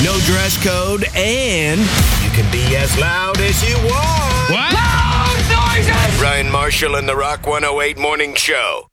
no dress code, and you can be as loud as you want. What? Loud noises! Ryan Marshall and the Rock 108 Morning Show.